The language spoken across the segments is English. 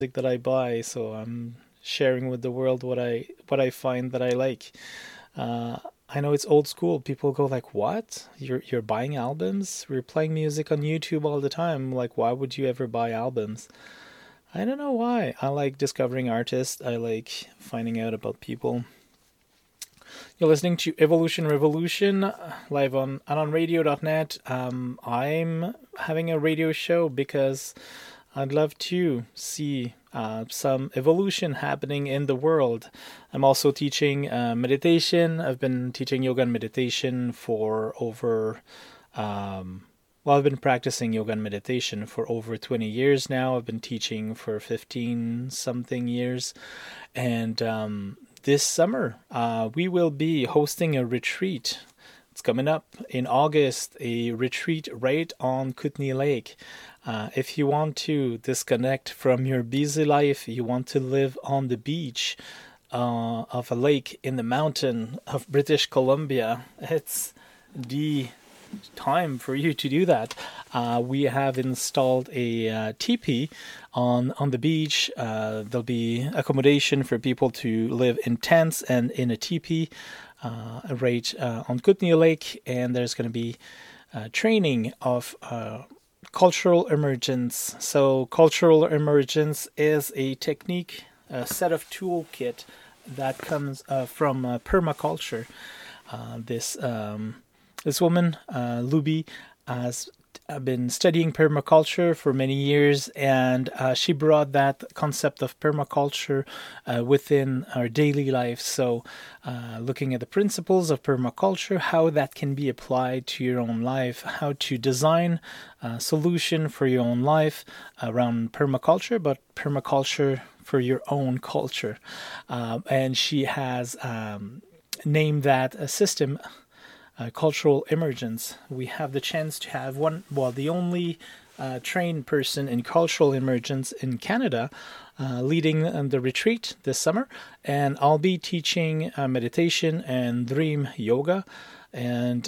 that I buy, so I'm sharing with the world what I find that I like. Uh, I know it's old school. People go like, "What? You're buying albums? We're playing music on YouTube all the time. Like, why would you ever buy albums?" I don't know why. I like discovering artists. I like finding out about people. You're listening to Evolution Revolution live on anonradio.net. I'm having a radio show because I'd love to see some evolution happening in the world. I'm also teaching meditation. I've been teaching yoga and meditation for over, I've been practicing yoga and meditation for over 20 years now. I've been teaching for 15 something years. And this summer, we will be hosting a retreat. It's coming up in August, a retreat right on Kootenay Lake. If you want to disconnect from your busy life, you want to live on the beach of a lake in the mountain of British Columbia, it's the time for you to do that. We have installed a teepee on the beach. There'll be accommodation for people to live in tents and in a teepee right on Kootenay Lake, and there's going to be training of cultural emergence. So, cultural emergence is a technique, a set of toolkit that comes from permaculture. This woman, Luby, has been studying permaculture for many years, and she brought that concept of permaculture within our daily life. So, looking at the principles of permaculture, how that can be applied to your own life, how to design a solution for your own life around permaculture, but permaculture for your own culture. And she has named that a system cultural emergence. We have the chance to have the only trained person in cultural emergence in Canada leading the retreat this summer. And I'll be teaching meditation and dream yoga. And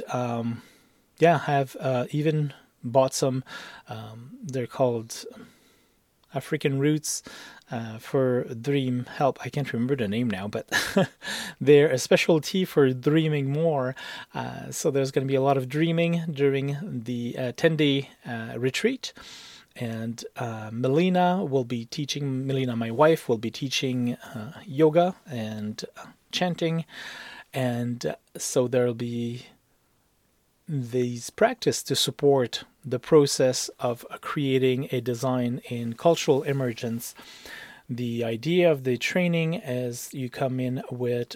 have even bought some, they're called African roots for dream help. I can't remember the name now, but they're a specialty for dreaming more. So there's going to be a lot of dreaming during the 10-day retreat. And Melina, my wife, will be teaching yoga and chanting. And so there'll be these practice to support the process of creating a design in cultural emergence. The idea of the training is you come in with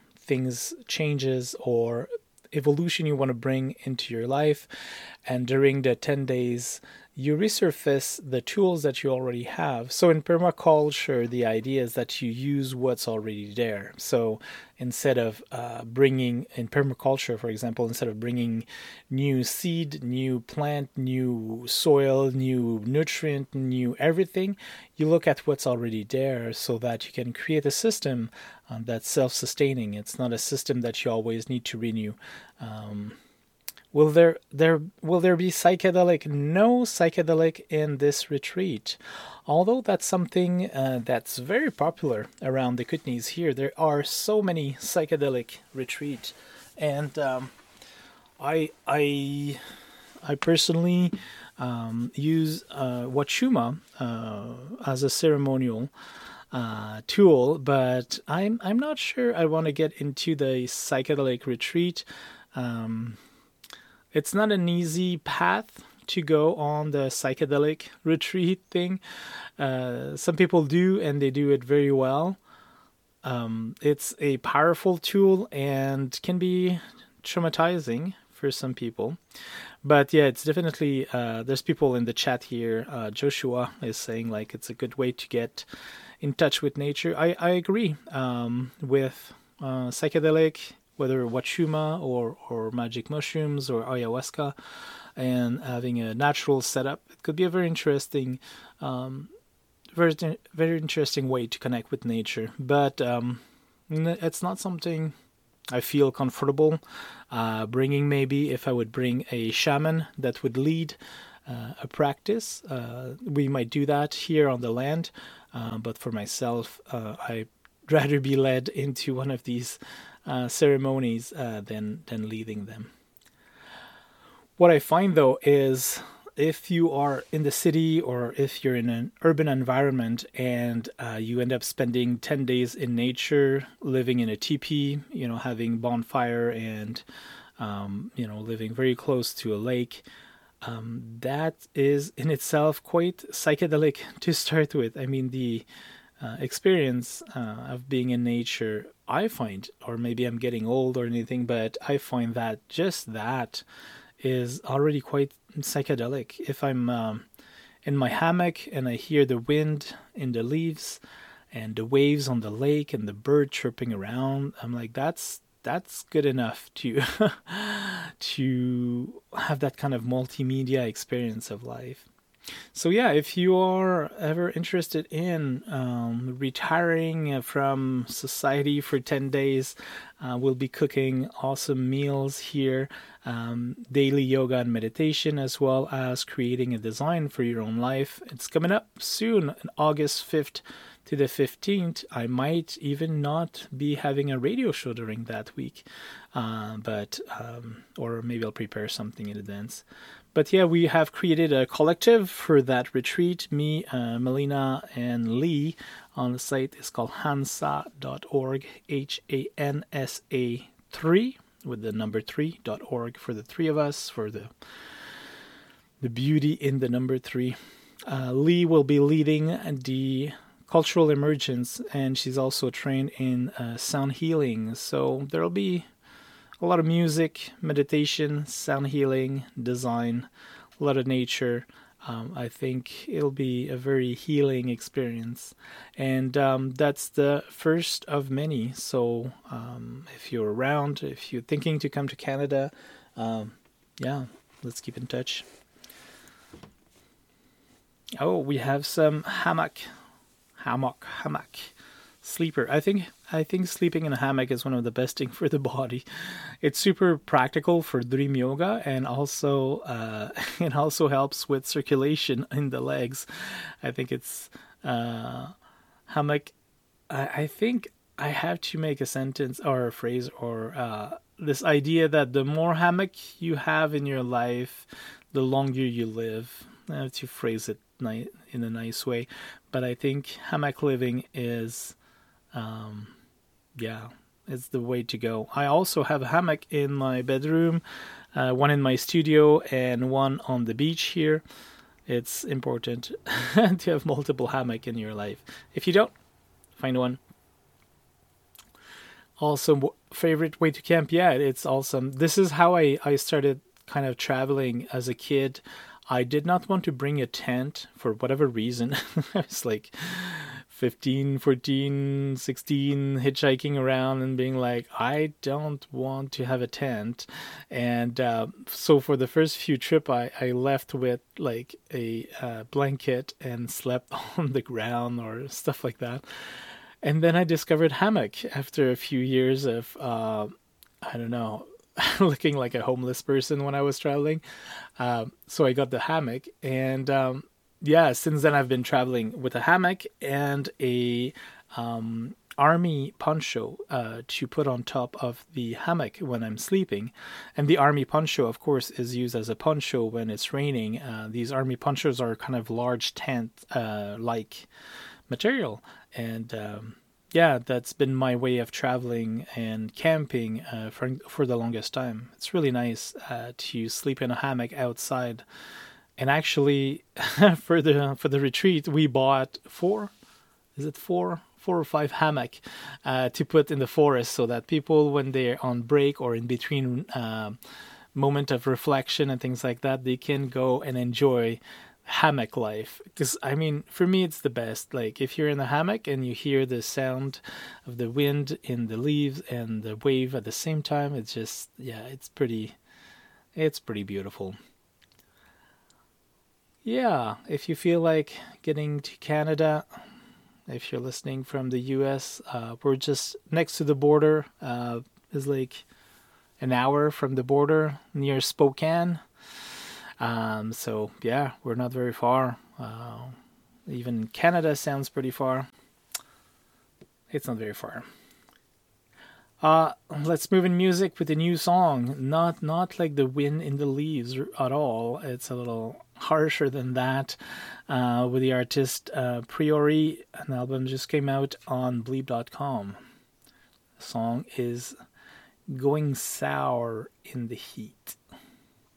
changes or evolution you want to bring into your life, and during the 10 days you resurface the tools that you already have. So in permaculture, the idea is that you use what's already there. So instead of in permaculture, for example, instead of bringing new seed, new plant, new soil, new nutrient, new everything, you look at what's already there so that you can create a system that's self-sustaining. It's not a system that you always need to renew. Will there be psychedelic? No psychedelic in this retreat, although that's something that's very popular around the Kootenays here. There are so many psychedelic retreats, and I personally use Wachuma as a ceremonial tool, but I'm not sure I want to get into the psychedelic retreat. It's not an easy path to go on the psychedelic retreat thing. Some people do, and they do it very well. It's a powerful tool and can be traumatizing for some people. But yeah, it's definitely, there's people in the chat here. Joshua is saying like it's a good way to get in touch with nature. I agree with psychedelic, whether Wachuma or magic mushrooms or ayahuasca, and having a natural setup. It could be a very interesting, very interesting way to connect with nature. But it's not something I feel comfortable bringing. Maybe if I would bring a shaman that would lead a practice. We might do that here on the land, but for myself, I'd rather be led into one of these ceremonies than leading them. What I find though is if you are in the city or if you're in an urban environment and you end up spending 10 days in nature, living in a teepee, having bonfire and, living very close to a lake, that is in itself quite psychedelic to start with. I mean, the experience of being in nature, I find, or maybe I'm getting old or anything, but I find that just that is already quite psychedelic. If I'm in my hammock and I hear the wind in the leaves and the waves on the lake and the bird chirping around, I'm like, that's good enough to to have that kind of multimedia experience of life. So yeah, if you are ever interested in retiring from society for 10 days, we'll be cooking awesome meals here, daily yoga and meditation, as well as creating a design for your own life. It's coming up soon, on August 5th to the 15th. I might even not be having a radio show during that week, or maybe I'll prepare something in advance. But yeah, we have created a collective for that retreat. Me, Melina, and Lee on the site is called hansa.org, HANSA 3, with the number 3.org for the three of us, for the beauty in the number 3. Lee will be leading the cultural emergence, and she's also trained in sound healing. So there'll be a lot of music, meditation, sound healing, design, a lot of nature. I think it'll be a very healing experience. And that's the first of many. So if you're around, if you're thinking to come to Canada, let's keep in touch. Oh, we have some hammock sleeper. I think sleeping in a hammock is one of the best things for the body. It's super practical for dream yoga, and also it also helps with circulation in the legs. I think it's hammock. I think I have to make a sentence or a phrase or this idea that the more hammock you have in your life, the longer you live. I have to phrase it in a nice way, but I think hammock living is it's the way to go. I also have a hammock in my bedroom, one in my studio, and one on the beach here. It's important to have multiple hammock in your life. If you don't, find one. Also, favorite way to camp? Yeah, it's awesome. This is how I started kind of traveling as a kid. I did not want to bring a tent for whatever reason. I was like 15, 14, 16, hitchhiking around and being like, I don't want to have a tent. And so for the first few trips, I left with like a blanket and slept on the ground or stuff like that. And then I discovered hammock after a few years of, looking like a homeless person when I was traveling. So I got the hammock, and since then I've been traveling with a hammock and a army poncho to put on top of the hammock when I'm sleeping. And the army poncho, of course, is used as a poncho when it's raining. These army ponchos are kind of large tent like material, and that's been my way of traveling and camping for the longest time. It's really nice to sleep in a hammock outside. And actually, for the retreat, we bought four or five hammock to put in the forest, so that people, when they're on break or in between moment of reflection and things like that, they can go and enjoy hammock life. Because I mean, for me, it's the best. Like, if you're in the hammock and you hear the sound of the wind in the leaves and the wave at the same time, it's just, it's pretty beautiful. Yeah, if you feel like getting to Canada, if you're listening from the US, we're just next to the border. It's like an hour from the border near Spokane. So yeah, we're not very far. Even Canada sounds pretty far. It's not very far. Let's move in music with a new song. Not like the wind in the leaves at all. It's a little harsher than that. With the artist Priori, an album just came out on Bleep.com. The song is Going Sour in the Heat.